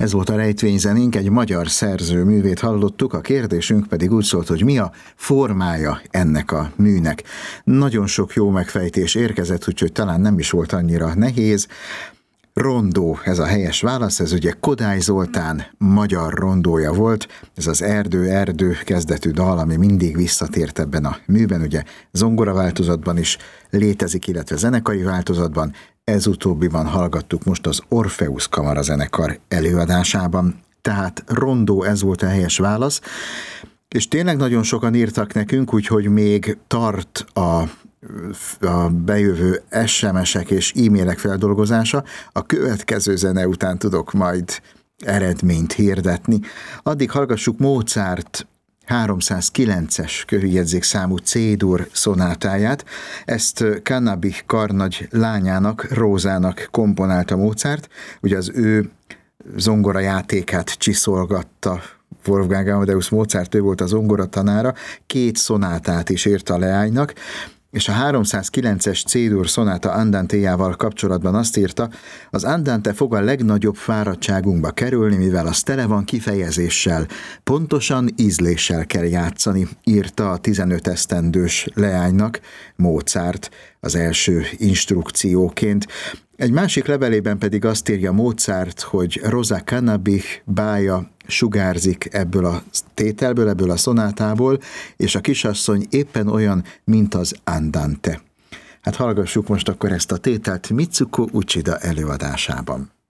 Ez volt a rejtvényzenénk, egy magyar szerző művét hallottuk, a kérdésünk pedig úgy szólt, hogy mi a formája ennek a műnek. Nagyon sok jó megfejtés érkezett, úgyhogy talán nem is volt annyira nehéz. Rondó, ez a helyes válasz, ez ugye Kodály Zoltán magyar rondója volt, ez az erdő kezdetű dal, ami mindig visszatért ebben a műben, ugye zongora változatban is létezik, illetve zenekari változatban, ez utóbbiban hallgattuk most az Orpheus Kamarazenekar előadásában, tehát rondó, ez volt a helyes válasz, és tényleg nagyon sokan írtak nekünk, úgyhogy még tart a bejövő SMS-ek és e-mailek feldolgozása. A következő zene után tudok majd eredményt hirdetni. Addig hallgassuk Mozart 309-es kőjegyzékszámú C-dur szonátáját. Ezt Cannabich karnagy lányának, Rózának komponálta Mozart. Ugye az ő zongorajátékát csiszolgatta Wolfgang Amadeus Mozart, ő volt a zongora tanára, 2 szonátát is írta a leánynak, és a 309-es C-dur szonáta Andantéjával kapcsolatban azt írta, az Andante fog a legnagyobb fáradtságunkba kerülni, mivel az tele van kifejezéssel, pontosan ízléssel kell játszani, írta a 15 esztendős leánynak Mozart az első instrukcióként. Egy másik levelében pedig azt írja Mozart, hogy Rosa Cannabich bája sugárzik ebből a tételből, ebből a szonátából, és a kisasszony éppen olyan, mint az Andante. Hát hallgassuk most akkor ezt a tételt Mitsuko Uchida előadásában.